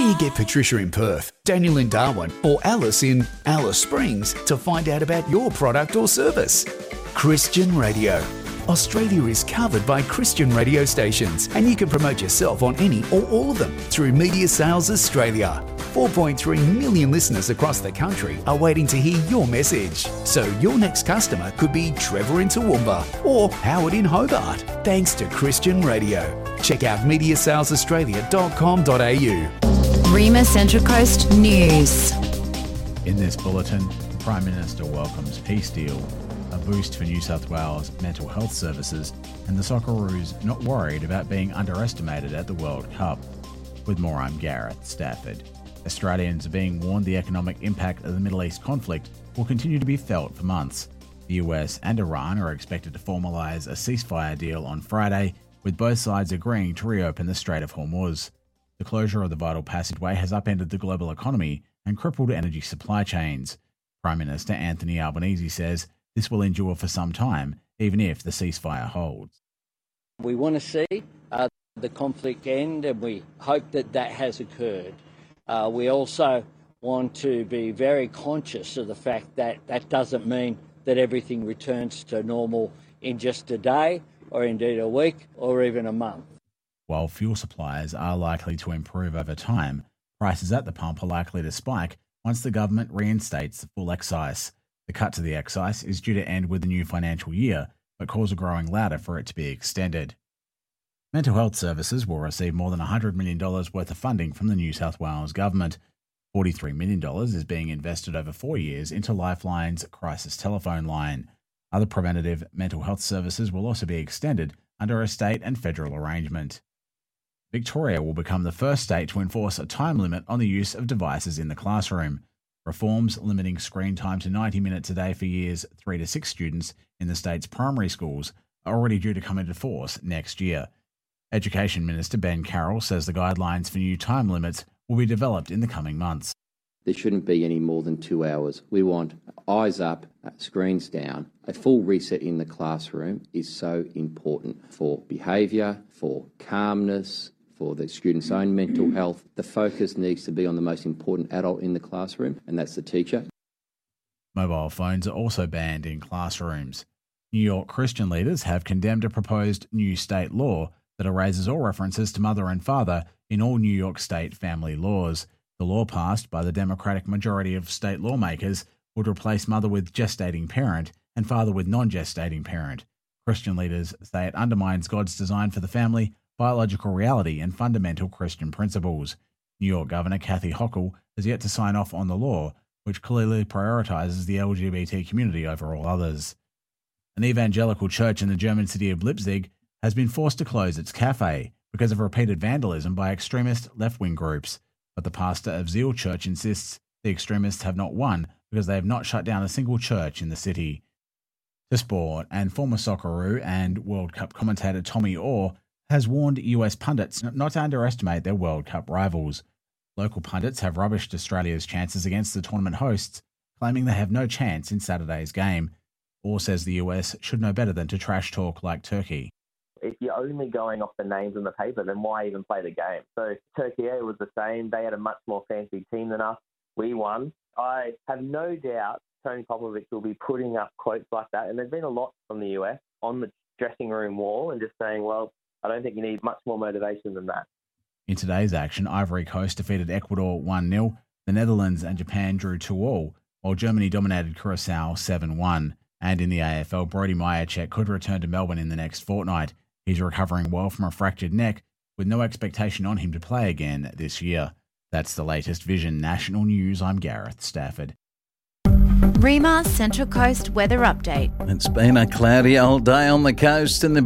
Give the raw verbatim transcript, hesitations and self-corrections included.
you get Patricia in Perth, Daniel in Darwin, or Alice in Alice Springs to find out about your product or service? Christian Radio. Australia is covered by Christian radio stations, and you can promote yourself on any or all of them through Media Sales Australia. four point three million listeners across the country are waiting to hear your message. So your next customer could be Trevor in Toowoomba or Howard in Hobart, thanks to Christian Radio. Check out media sales australia dot com dot a u. Rima Central Coast News. In this bulletin, the Prime Minister welcomes peace deal, a boost for New South Wales mental health services, and the Socceroos not worried about being underestimated at the World Cup. With more, I'm Gareth Stafford. Australians are being warned the economic impact of the Middle East conflict will continue to be felt for months. The U S and Iran are expected to formalise a ceasefire deal on Friday, with both sides agreeing to reopen the Strait of Hormuz. The closure of the vital passageway has upended the global economy and crippled energy supply chains. Prime Minister Anthony Albanese says this will endure for some time, even if the ceasefire holds. We want to see uh, the conflict end, and we hope that that has occurred. Uh, we also want to be very conscious of the fact that that doesn't mean that everything returns to normal in just a day, or indeed a week, or even a month. While fuel supplies are likely to improve over time, prices at the pump are likely to spike once the government reinstates the full excise. The cut to the excise is due to end with the new financial year, but calls are growing louder for it to be extended. Mental health services will receive more than one hundred million dollars worth of funding from the New South Wales Government. forty-three million dollars is being invested over four years into Lifeline's crisis telephone line. Other preventative mental health services will also be extended under a state and federal arrangement. Victoria will become the first state to enforce a time limit on the use of devices in the classroom. Reforms limiting screen time to ninety minutes a day for years three to six students in the state's primary schools are already due to come into force next year. Education Minister Ben Carroll says the guidelines for new time limits will be developed in the coming months. There shouldn't be any more than two hours. We want eyes up, screens down. A full reset in the classroom is so important for behaviour, for calmness, for the student's own mental health. The focus needs to be on the most important adult in the classroom, and that's the teacher. Mobile phones are also banned in classrooms. New York Christian leaders have condemned a proposed new state law that erases all references to mother and father in all New York state family laws. The law, passed by the Democratic majority of state lawmakers, would replace mother with gestating parent and father with non-gestating parent. Christian leaders say it undermines God's design for the family, biological reality, and fundamental Christian principles. New York Governor Kathy Hochul has yet to sign off on the law, which clearly prioritises the L G B T community over all others. An evangelical church in the German city of Leipzig has been forced to close its cafe because of repeated vandalism by extremist left-wing groups. But the pastor of Zeal Church insists the extremists have not won because they have not shut down a single church in the city. To sport, and former Socceroo and World Cup commentator Tommy Orr has warned U S pundits not to underestimate their World Cup rivals. Local pundits have rubbished Australia's chances against the tournament hosts, claiming they have no chance in Saturday's game. Orr says the U S should know better than to trash talk like Turkey. If you're only going off the names on the paper, then why even play the game? So Turkey was the same. They had a much more fancy team than us. We won. I have no doubt Tony Popovich will be putting up quotes like that. And there's been a lot from the U S on the dressing room wall and just saying, well, I don't think you need much more motivation than that. In today's action, Ivory Coast defeated Ecuador one nil. The Netherlands and Japan drew two all, while Germany dominated Curacao seven one. And in the A F L, Brody Myercheck could return to Melbourne in the next fortnight. He's recovering well from a fractured neck, with no expectation on him to play again this year. That's the latest Vision National News. I'm Gareth Stafford. Rima Central Coast Weather Update. It's been a cloudy old day on the coast, and the